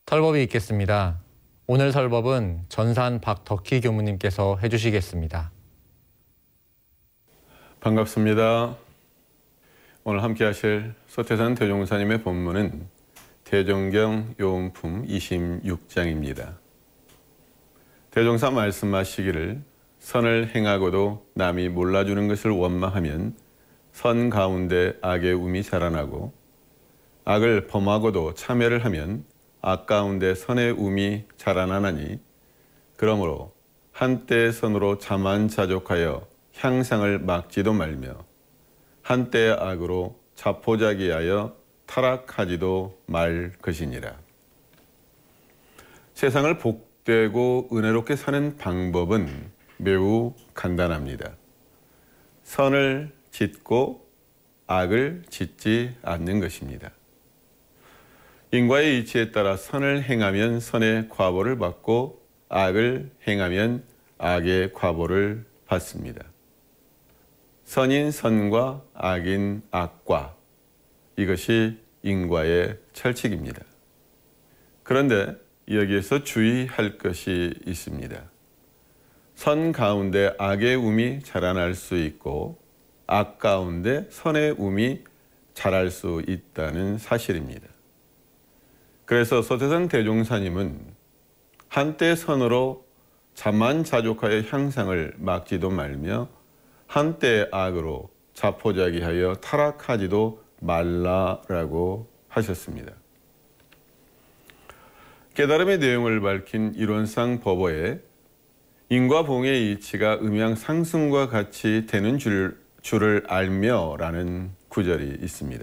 설법이 있겠습니다. 오늘 설법은 전산 박덕희 교무님께서 해주시겠습니다. 반갑습니다. 오늘 함께 하실 서태산 대종사님의 본문은 대종경 요음품 26장입니다. 대종사 말씀하시기를 선을 행하고도 남이 몰라주는 것을 원망하면 선 가운데 악의 움이 자라나고 악을 범하고도 참회를 하면 악 가운데 선의 움이 자라나나니 그러므로 한때의 선으로 자만자족하여 향상을 막지도 말며 한때의 악으로 자포자기하여 타락하지도 말 것이니라. 세상을 복되고 은혜롭게 사는 방법은 매우 간단합니다. 선을 짓고 악을 짓지 않는 것입니다. 인과의 이치에 따라 선을 행하면 선의 과보를 받고 악을 행하면 악의 과보를 받습니다. 선인 선과 악인 악과, 이것이 인과의 철칙입니다. 그런데 여기에서 주의할 것이 있습니다. 선 가운데 악의 움이 자라날 수 있고 악 가운데 선의 움이 자랄 수 있다는 사실입니다. 그래서 서태산 대종사님은 한때 선으로 자만자족하여 향상을 막지도 말며 한때 악으로 자포자기하여 타락하지도 말라라고 하셨습니다. 깨달음의 내용을 밝힌 이론상 법어에 인과 봉의 이치가 음양 상승과 같이 되는 줄을 알며라는 구절이 있습니다.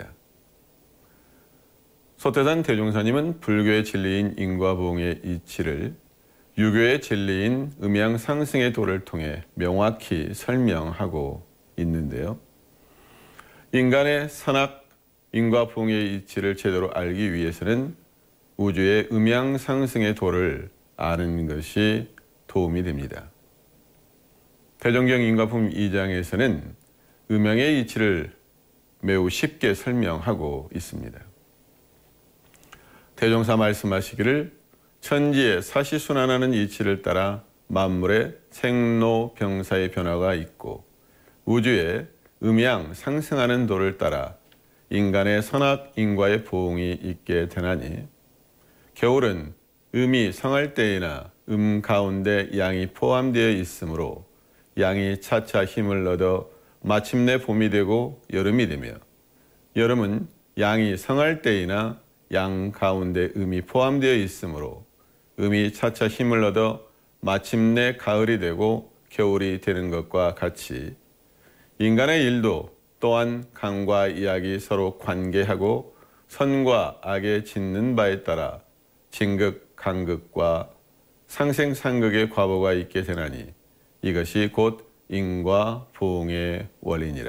서태산 대종사님은 불교의 진리인 인과봉의 이치를 유교의 진리인 음양상승의 도를 통해 명확히 설명하고 있는데요. 인간의 선악, 인과봉의 이치를 제대로 알기 위해서는 우주의 음양상승의 도를 아는 것이 도움이 됩니다. 대종경 인과품 2장에서는 음양의 이치를 매우 쉽게 설명하고 있습니다. 대종사 말씀하시기를 천지의 사시순환하는 이치를 따라 만물의 생로병사의 변화가 있고 우주의 음양 상승하는 도를 따라 인간의 선악 인과의 보응이 있게 되나니 겨울은 음이 성할 때이나 가운데 양이 포함되어 있으므로 양이 차차 힘을 얻어 마침내 봄이 되고 여름이 되며 여름은 양이 성할 때이나 양 가운데 음이 포함되어 있으므로 음이 차차 힘을 얻어 마침내 가을이 되고 겨울이 되는 것과 같이 인간의 일도 또한 강과 약이 서로 관계하고 선과 악에 짓는 바에 따라 진극, 간극과 상생상극의 과보가 있게 되나니 이것이 곧 인과 보응의 원리니라.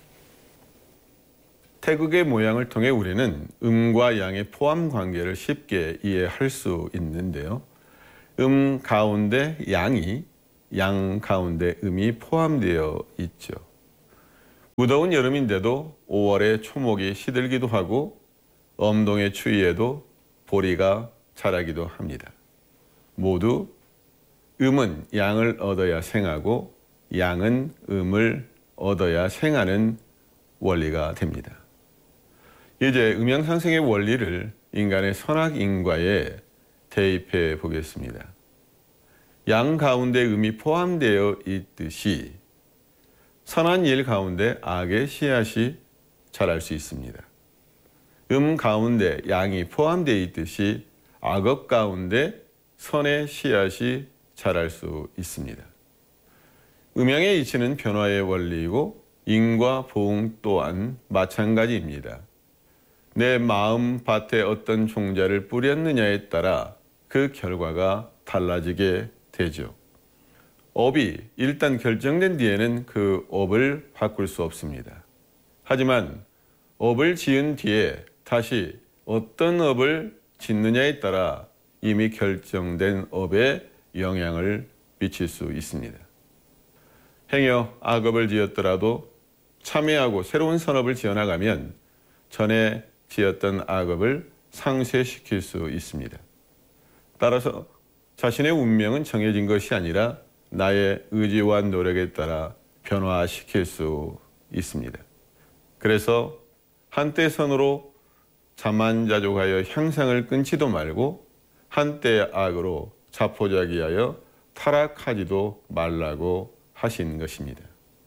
태극의 모양을 통해 우리는 음과 양의 포함 관계를 쉽게 이해할 수 있는데요. 가운데 양이, 양 가운데 음이 포함되어 있죠. 무더운 여름인데도 5월에 초목이 시들기도 하고 엄동의 추위에도 보리가 자라기도 합니다. 모두 음은 양을 얻어야 생하고 양은 음을 얻어야 생하는 원리가 됩니다. 이제 음양상승의 원리를 인간의 선악인과에 대입해 보겠습니다. 양 가운데 음이 포함되어 있듯이 선한 일 가운데 악의 씨앗이 자랄 수 있습니다. 가운데 양이 포함되어 있듯이 악업 가운데 선의 씨앗이 자랄 수 있습니다. 음양의 이치는 변화의 원리이고 인과 보응 또한 마찬가지입니다. 내 마음 밭에 어떤 종자를 뿌렸느냐에 따라 그 결과가 달라지게 되죠. 업이 일단 결정된 뒤에는 그 업을 바꿀 수 없습니다. 하지만 업을 지은 뒤에 다시 어떤 업을 짓느냐에 따라 이미 결정된 업에 영향을 미칠 수 있습니다. 행여 악업을 지었더라도 참회하고 새로운 선업을 지어나가면 전에 지었던 악업을 상쇄시킬 수 있습니다. 따라서 자신의 운명은 정해진 것이 아니라 나의 의지와 노력에 따라 변화시킬 수 있습니다. 그래서 한때 선으로 자만자족하여 향상을 끊지도 말고 한때 악으로 자포자기하여 타락하지도 말라고 하신 것입니다.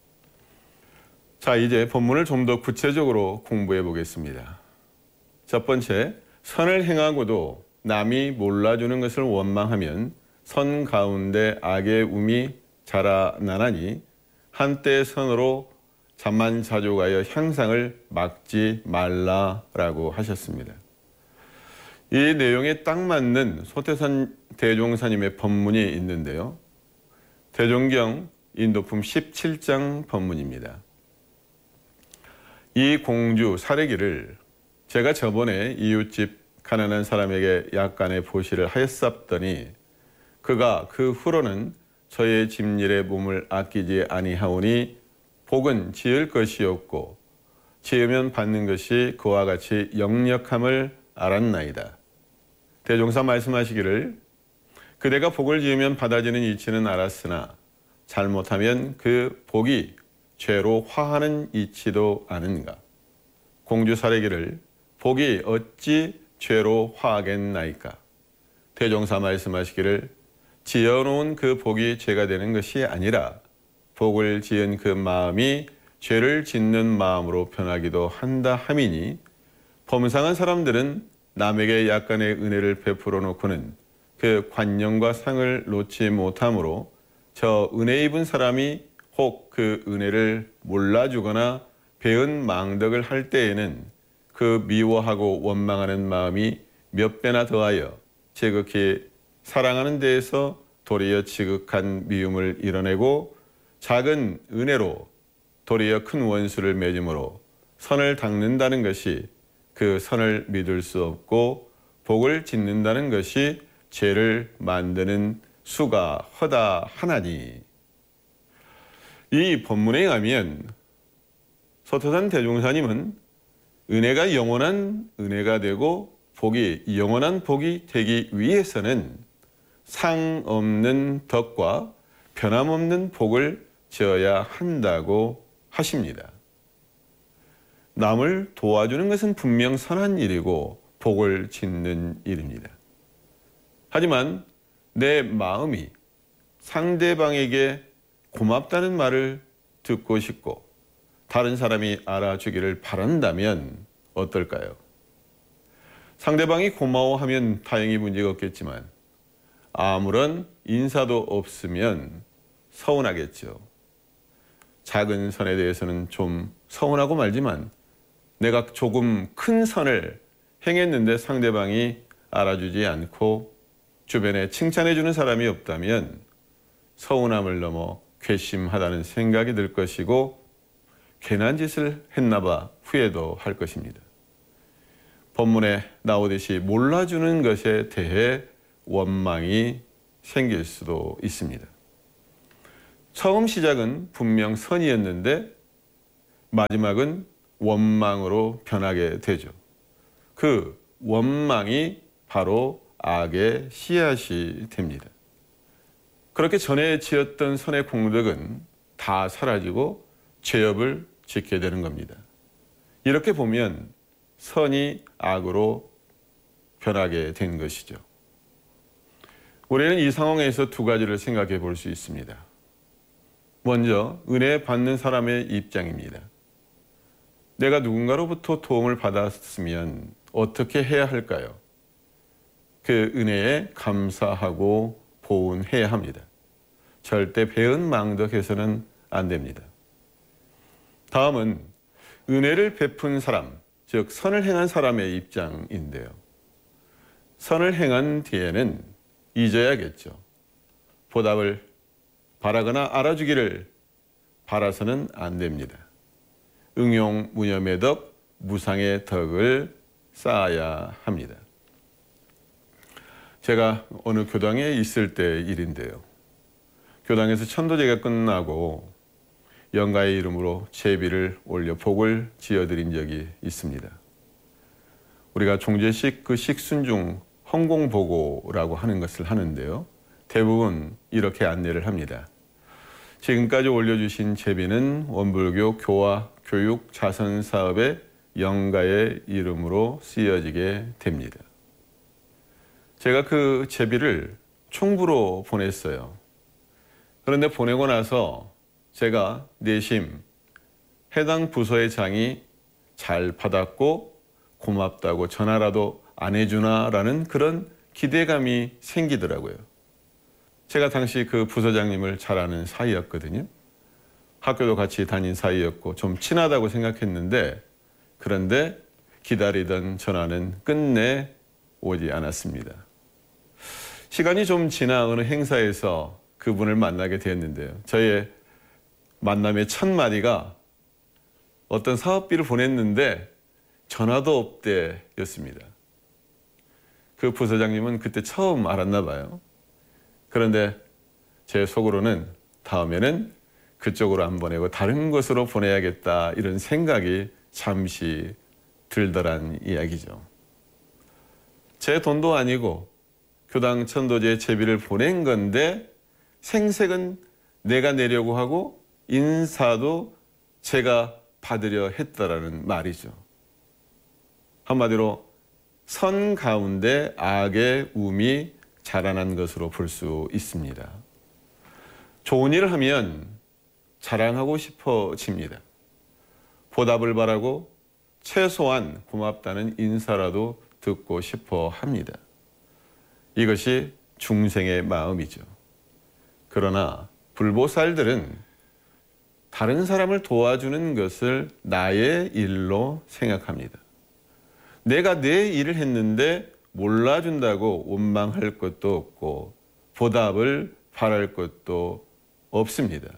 자, 이제 본문을 좀 더 구체적으로 공부해 보겠습니다. 첫 번째, 선을 행하고도 남이 몰라주는 것을 원망하면 선 가운데 악의 움이 자라나나니 한때 선으로 자만자족하여 향상을 막지 말라라고 하셨습니다. 이 내용에 딱 맞는 소태산 대종사님의 법문이 있는데요. 대종경 인도품 17장 법문입니다. 이 공주 사례기를 제가 저번에 이웃집 가난한 사람에게 약간의 보시를 하였사옵더니 그가 그 후로는 저의 집일에 몸을 아끼지 아니하오니 복은 지을 것이 없고 지으면 받는 것이 그와 같이 역력함을 알았나이다. 대종사 말씀하시기를 그대가 복을 지으면 받아지는 이치는 알았으나 잘못하면 그 복이 죄로 화하는 이치도 아는가. 공주 사례기를 복이 어찌 죄로 화하겠나이까. 대종사 말씀하시기를 지어놓은 그 복이 죄가 되는 것이 아니라 복을 지은 그 마음이 죄를 짓는 마음으로 변하기도 한다 함이니 범상한 사람들은 남에게 약간의 은혜를 베풀어 놓고는 그 관념과 상을 놓지 못하므로 저 은혜 입은 사람이 혹 그 은혜를 몰라주거나 배은 망덕을 할 때에는 그 미워하고 원망하는 마음이 몇 배나 더하여 지극히 사랑하는 데에서 도리어 지극한 미움을 이뤄내고 작은 은혜로 도리어 큰 원수를 맺음으로 선을 닦는다는 것이 그 선을 믿을 수 없고 복을 짓는다는 것이 죄를 만드는 수가 허다하나니. 이 본문에 의하면 소태산 대종사님은 은혜가 영원한 은혜가 되고 복이 영원한 복이 되기 위해서는 상 없는 덕과 변함없는 복을 지어야 한다고 하십니다. 남을 도와주는 것은 분명 선한 일이고 복을 짓는 일입니다. 하지만 내 마음이 상대방에게 고맙다는 말을 듣고 싶고 다른 사람이 알아주기를 바란다면 어떨까요? 상대방이 고마워하면 다행히 문제가 없겠지만 아무런 인사도 없으면 서운하겠죠. 작은 선에 대해서는 좀 서운하고 말지만 내가 조금 큰 선을 행했는데 상대방이 알아주지 않고 주변에 칭찬해주는 사람이 없다면 서운함을 넘어 괘씸하다는 생각이 들 것이고 괜한 짓을 했나봐 후회도 할 것입니다. 본문에 나오듯이 몰라주는 것에 대해 원망이 생길 수도 있습니다. 처음 시작은 분명 선이었는데 마지막은 원망으로 변하게 되죠. 그 원망이 바로 악의 씨앗이 됩니다. 그렇게 전에 지었던 선의 공덕은 다 사라지고 죄업을 짓게 되는 겁니다. 이렇게 보면 선이 악으로 변하게 된 것이죠. 우리는 이 상황에서 두 가지를 생각해 볼 수 있습니다. 먼저 은혜 받는 사람의 입장입니다. 내가 누군가로부터 도움을 받았으면 어떻게 해야 할까요? 그 은혜에 감사하고 보은해야 합니다. 절대 배은망덕해서는 안 됩니다. 다음은 은혜를 베푼 사람, 즉 선을 행한 사람의 입장인데요. 선을 행한 뒤에는 잊어야겠죠. 보답을 바라거나 알아주기를 바라서는 안 됩니다. 응용 무념의 덕, 무상의 덕을 쌓아야 합니다. 제가 어느 교당에 있을 때 일인데요. 교당에서 천도제가 끝나고 영가의 이름으로 제비를 올려 복을 지어드린 적이 있습니다. 우리가 종제식 그 식순 중 헌공보고라고 하는 것을 하는데요. 대부분 이렇게 안내를 합니다. 지금까지 올려주신 제비는 원불교 교화 교육 자선 사업의 영가의 이름으로 쓰여지게 됩니다. 제가 그 제비를 총부로 보냈어요. 그런데 보내고 나서 제가 내심 해당 부서의 장이 잘 받았고 고맙다고 전화라도 안 해주나라는 그런 기대감이 생기더라고요. 제가 당시 그 부서장님을 잘 아는 사이였거든요. 학교도 같이 다닌 사이였고 좀 친하다고 생각했는데, 그런데 기다리던 전화는 끝내 오지 않았습니다. 시간이 좀 지나 어느 행사에서 그분을 만나게 되었는데요. 저의 만남의 첫 마디가 어떤 사업비를 보냈는데 전화도 없대였습니다. 그 부서장님은 그때 처음 알았나 봐요. 그런데 제 속으로는 다음에는 그쪽으로 안 보내고 다른 곳으로 보내야겠다, 이런 생각이 잠시 들더란 이야기죠. 제 돈도 아니고 교당 천도제 제비를 보낸 건데 생색은 내가 내려고 하고 인사도 제가 받으려 했다라는 말이죠. 한마디로 선 가운데 악의 움이 자라난 것으로 볼 수 있습니다. 좋은 일을 하면 자랑하고 싶어집니다. 보답을 바라고 최소한 고맙다는 인사라도 듣고 싶어 합니다. 이것이 중생의 마음이죠. 그러나 불보살들은 다른 사람을 도와주는 것을 나의 일로 생각합니다. 내가 내 일을 했는데 몰라준다고 원망할 것도 없고 보답을 바랄 것도 없습니다.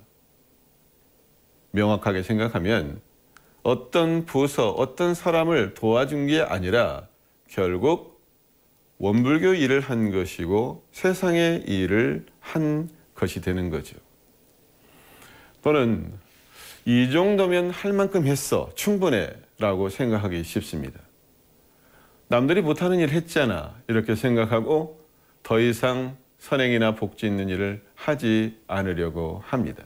명확하게 생각하면 어떤 부서, 어떤 사람을 도와준 게 아니라 결국 원불교 일을 한 것이고 세상의 일을 한 것이 되는 거죠. 또는 이 정도면 할 만큼 했어, 충분해 라고 생각하기 쉽습니다. 남들이 못하는 일 했잖아, 이렇게 생각하고 더 이상 선행이나 복지 있는 일을 하지 않으려고 합니다.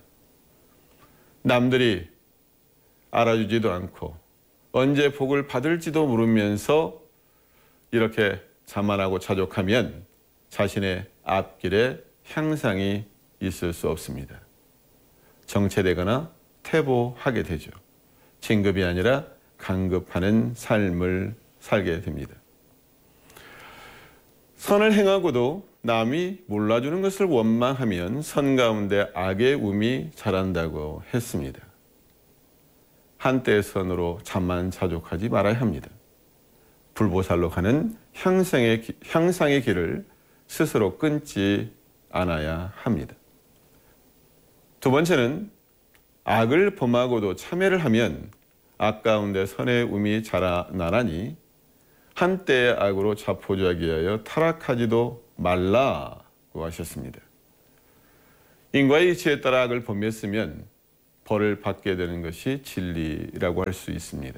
남들이 알아주지도 않고 언제 복을 받을지도 모르면서 이렇게 자만하고 자족하면 자신의 앞길에 향상이 있을 수 없습니다. 정체되거나 퇴보하게 되죠. 진급이 아니라 강급하는 삶을 살게 됩니다. 선을 행하고도 남이 몰라주는 것을 원망하면 선 가운데 악의 움이 자란다고 했습니다. 한때의 선으로 자만자족하지 말아야 합니다. 불보살로 가는 향상의 길을 스스로 끊지 않아야 합니다. 두 번째는 악을 범하고도 참회를 하면 악 가운데 선의 움이 자라나나니 한때의 악으로 자포자기하여 타락하지도 말라고 하셨습니다. 인과의 이치에 따라 악을 범했으면 벌을 받게 되는 것이 진리라고 할 수 있습니다.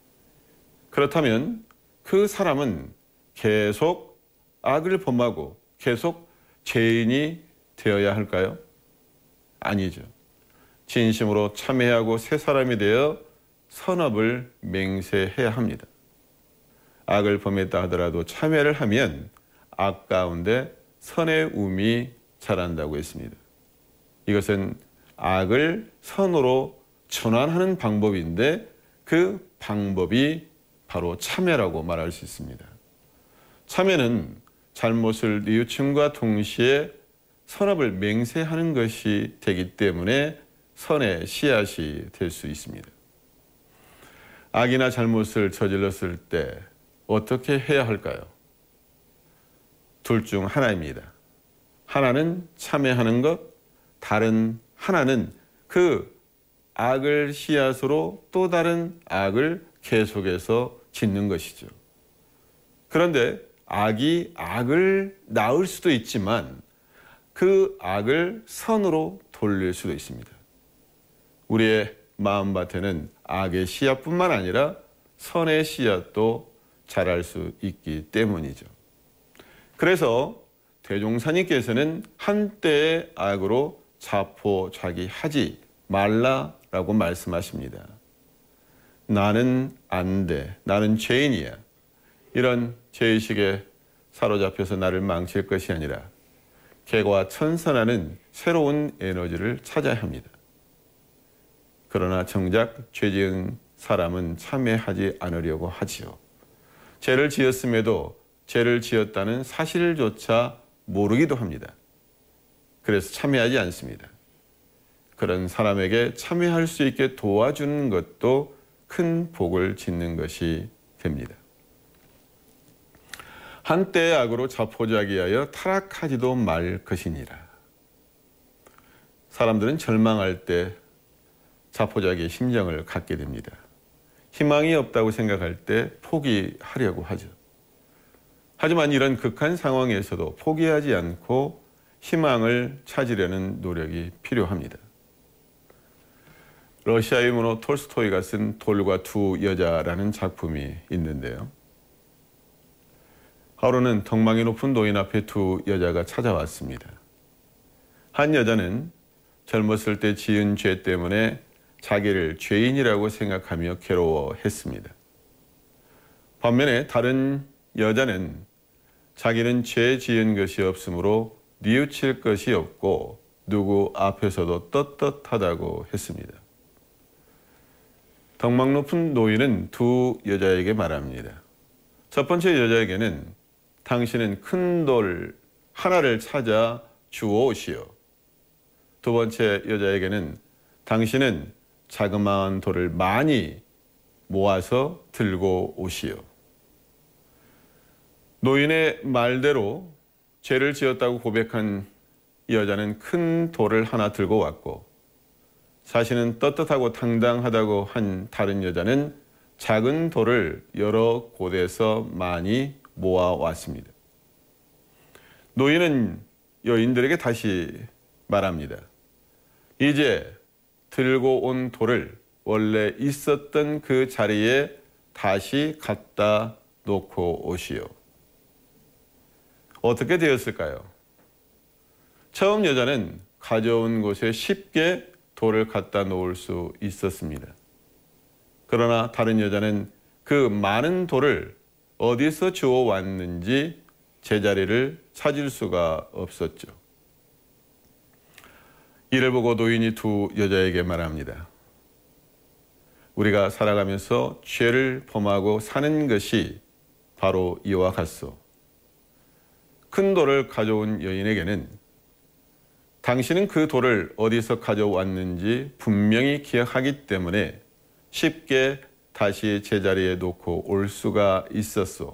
그렇다면 그 사람은 계속 악을 범하고 계속 죄인이 되어야 할까요? 아니죠. 진심으로 참회하고 새 사람이 되어 선업을 맹세해야 합니다. 악을 범했다 하더라도 참회를 하면 악 가운데 선의 움이 자란다고 했습니다. 이것은 악을 선으로 전환하는 방법인데 그 방법이 바로 참회라고 말할 수 있습니다. 참회는 잘못을 뉘우침과 동시에 선업을 맹세하는 것이 되기 때문에 선의 씨앗이 될 수 있습니다. 악이나 잘못을 저질렀을 때 어떻게 해야 할까요? 둘 중 하나입니다. 하나는 참회하는 것, 다른 하나는 그 악을 씨앗으로 또 다른 악을 계속해서 짓는 것이죠. 그런데 악이 악을 낳을 수도 있지만 그 악을 선으로 돌릴 수도 있습니다. 우리의 마음밭에는 악의 씨앗뿐만 아니라 선의 씨앗도 자랄 수 있기 때문이죠. 그래서 대종사님께서는 한때의 악으로 자포자기하지 말라라고 말씀하십니다. 나는 안 돼. 나는 죄인이야. 이런 죄의식에 사로잡혀서 나를 망칠 것이 아니라 개과 천선하는 새로운 에너지를 찾아야 합니다. 그러나 정작 죄 지은 사람은 참회하지 않으려고 하지요. 죄를 지었음에도 죄를 지었다는 사실조차 모르기도 합니다. 그래서 참회하지 않습니다. 그런 사람에게 참회할 수 있게 도와주는 것도 큰 복을 짓는 것이 됩니다. 한때의 악으로 자포자기하여 타락하지도 말 것이니라. 사람들은 절망할 때 자포자기의 심정을 갖게 됩니다. 희망이 없다고 생각할 때 포기하려고 하죠. 하지만 이런 극한 상황에서도 포기하지 않고 희망을 찾으려는 노력이 필요합니다. 러시아의 문호 톨스토이가 쓴 돌과 두 여자라는 작품이 있는데요. 하루는 덕망이 높은 노인 앞에 두 여자가 찾아왔습니다. 한 여자는 젊었을 때 지은 죄 때문에 자기를 죄인이라고 생각하며 괴로워했습니다. 반면에 다른 여자는 자기는 죄 지은 것이 없으므로 뉘우칠 것이 없고 누구 앞에서도 떳떳하다고 했습니다. 덕망 높은 노인은 두 여자에게 말합니다. 첫 번째 여자에게는 당신은 큰 돌 하나를 찾아 주오시오. 두 번째 여자에게는 당신은 자그마한 돌을 많이 모아서 들고 오시오. 노인의 말대로 죄를 지었다고 고백한 이 여자는 큰 돌을 하나 들고 왔고, 자신은 떳떳하고 당당하다고 한 다른 여자는 작은 돌을 여러 곳에서 많이 모아왔습니다. 노인은 여인들에게 다시 말합니다. 이제 들고 온 돌을 원래 있었던 그 자리에 다시 갖다 놓고 오시오. 어떻게 되었을까요? 처음 여자는 가져온 곳에 쉽게 돌을 갖다 놓을 수 있었습니다. 그러나 다른 여자는 그 많은 돌을 어디서 주워 왔는지 제자리를 찾을 수가 없었죠. 이를 보고 노인이 두 여자에게 말합니다. 우리가 살아가면서 죄를 범하고 사는 것이 바로 이와 같소. 큰 돌을 가져온 여인에게는 당신은 그 돌을 어디서 가져왔는지 분명히 기억하기 때문에 쉽게 다시 제자리에 놓고 올 수가 있었소.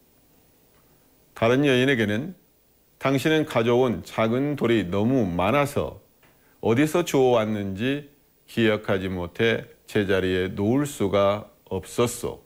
다른 여인에게는 당신은 가져온 작은 돌이 너무 많아서 어디서 주워왔는지 기억하지 못해 제자리에 놓을 수가 없었소.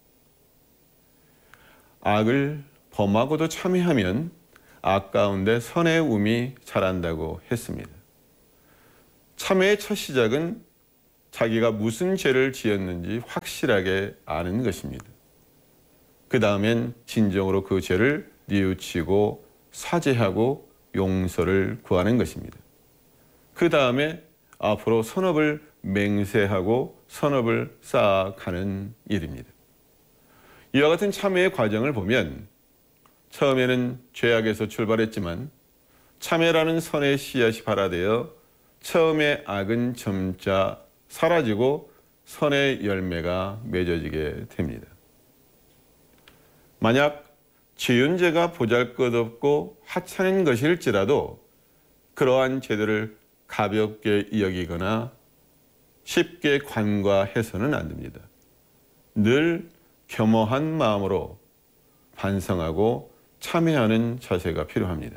악을 범하고도 참회하면 악 가운데 선의 움이 자란다고 했습니다. 참회의 첫 시작은 자기가 무슨 죄를 지었는지 확실하게 아는 것입니다. 그 다음엔 진정으로 그 죄를 뉘우치고 사죄하고 용서를 구하는 것입니다. 그 다음에 앞으로 선업을 맹세하고 선업을 쌓아가는 일입니다. 이와 같은 참회의 과정을 보면 처음에는 죄악에서 출발했지만 참회라는 선의 씨앗이 발화되어 처음의 악은 점차 사라지고 선의 열매가 맺어지게 됩니다. 만약 지은 죄가 보잘것없고 하찮은 것일지라도 그러한 죄들을 가볍게 여기거나 쉽게 관과해서는 안 됩니다. 늘 겸허한 마음으로 반성하고 참회하는 자세가 필요합니다.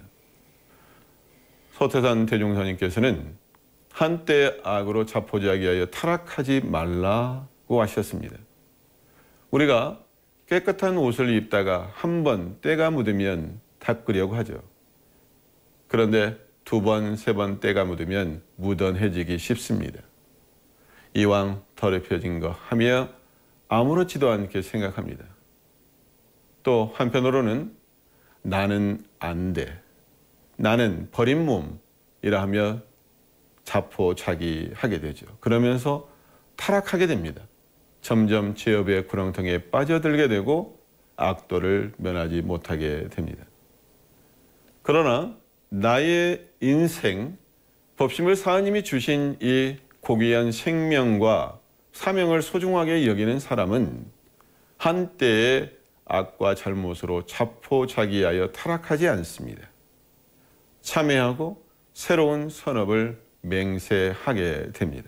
서태산 대종사님께서는 한때 악으로 자포자기하여 타락하지 말라고 하셨습니다. 우리가 깨끗한 옷을 입다가 한 번 때가 묻으면 닦으려고 하죠. 그런데 두 번, 세 번 때가 묻으면 무던해지기 쉽습니다. 이왕 더럽혀진 거 하며 아무렇지도 않게 생각합니다. 또 한편으로는 나는 안 돼, 나는 버린 몸이라 하며 자포자기하게 되죠. 그러면서 타락하게 됩니다. 점점 죄업의 구렁텅이에 빠져들게 되고 악도를 면하지 못하게 됩니다. 그러나 나의 인생, 법심을 사하님이 주신 이 고귀한 생명과 사명을 소중하게 여기는 사람은 한때의 악과 잘못으로 자포자기하여 타락하지 않습니다. 참회하고 새로운 선업을 맹세하게 됩니다.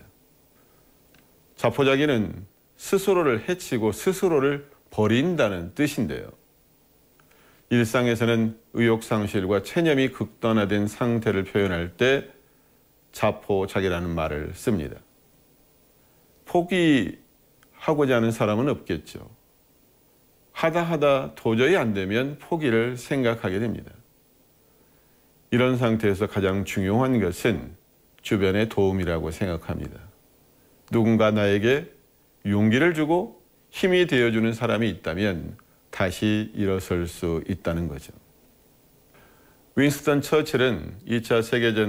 자포자기는 스스로를 해치고 스스로를 버린다는 뜻인데요. 일상에서는 의욕상실과 체념이 극단화된 상태를 표현할 때 자포자기라는 말을 씁니다. 포기하고자 하는 사람은 없겠죠. 하다 도저히 안 되면 포기를 생각하게 됩니다. 이런 상태에서 가장 중요한 것은 주변의 도움이라고 생각합니다. 누군가 나에게 용기를 주고 힘이 되어주는 사람이 있다면 다시 일어설 수 있다는 거죠. 윈스턴 처칠은 2차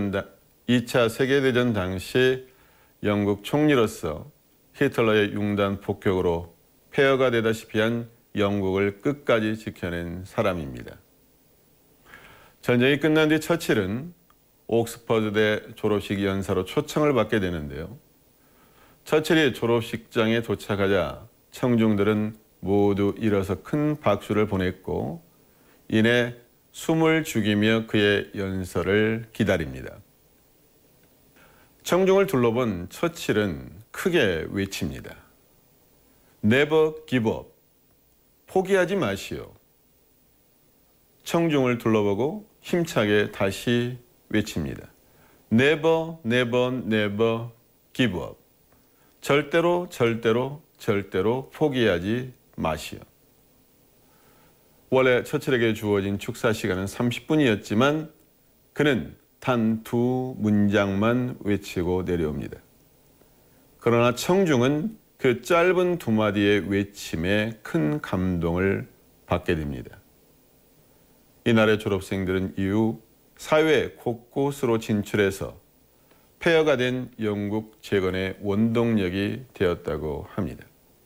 세계대전 당시 영국 총리로서 히틀러의 융단 폭격으로 폐허가 되다시피 한 영국을 끝까지 지켜낸 사람입니다. 전쟁이 끝난 뒤 처칠은 옥스퍼드대 졸업식 연사로 초청을 받게 되는데요. 처칠이 졸업식장에 도착하자 청중들은 모두 일어서 큰 박수를 보냈고 이내 숨을 죽이며 그의 연설을 기다립니다. 청중을 둘러본 처칠은 크게 외칩니다. Never give up. 포기하지 마시오. 청중을 둘러보고 힘차게 다시 외칩니다. Never, never, never give up. 절대로 포기하지 마시오. 원래 처칠에게 주어진 축사 시간은 30분이었지만 그는 단 2문장만 외치고 내려옵니다. 그러나 청중은 그 짧은 2마디의 외침에 큰 감동을 받게 됩니다. 이날의 졸업생들은 이후 사회 곳곳으로 진출해서 폐허가 된 영국 재건의 원동력이 되었다고 합니다.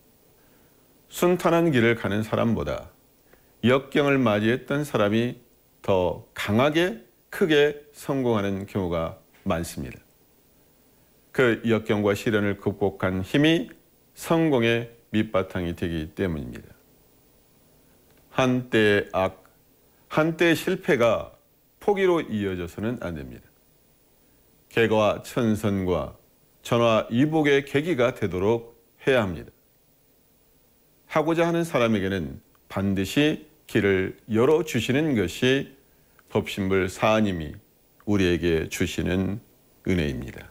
순탄한 길을 가는 사람보다 역경을 맞이했던 사람이 더 강하게 크게 성공하는 경우가 많습니다. 그 역경과 시련을 극복한 힘이 성공의 밑바탕이 되기 때문입니다. 한때의 악, 한때의 실패가 포기로 이어져서는 안 됩니다. 개과 천선과 전화위복의 계기가 되도록 해야 합니다. 하고자 하는 사람에게는 반드시 길을 열어주시는 것이 법신불 사하님이 우리에게 주시는 은혜입니다.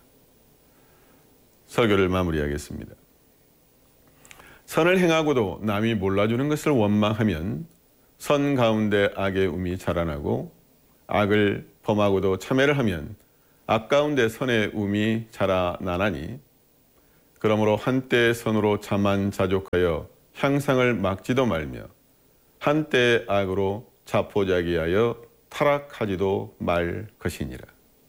설교를 마무리하겠습니다. 선을 행하고도 남이 몰라주는 것을 원망하면 선 가운데 악의 움이 자라나고 악을 범하고도 참회를 하면 악 가운데 선의 움이 자라나나니 그러므로 한때의 선으로 자만자족하여 향상을 막지도 말며 한때의 악으로 자포자기하여 타락하지도 말 것이니라.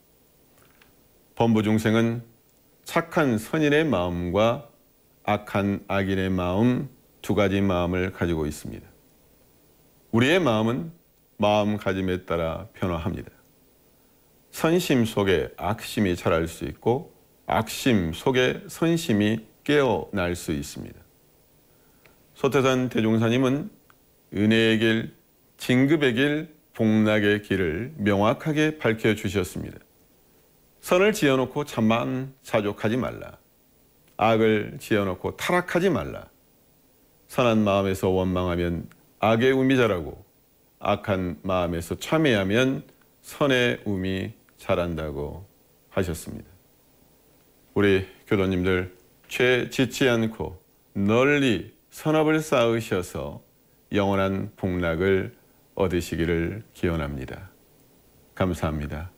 범부중생은 착한 선인의 마음과 악한 악인의 마음 두 가지 마음을 가지고 있습니다. 우리의 마음은 마음가짐에 따라 변화합니다. 선심 속에 악심이 자랄 수 있고 악심 속에 선심이 깨어날 수 있습니다. 소태산 대종사님은 은혜의 길, 진급의 길, 복락의 길을 명확하게 밝혀주셨습니다. 선을 지어놓고 자만자족하지 말라. 악을 지어놓고 타락하지 말라. 선한 마음에서 원망하면 악의 움이 자라고 악한 마음에서 참회하면 선의 움이 자란다고 하셨습니다. 우리 교도님들 죄 짓지 않고 널리 선업을 쌓으셔서 영원한 복락을 얻으시기를 기원합니다. 감사합니다.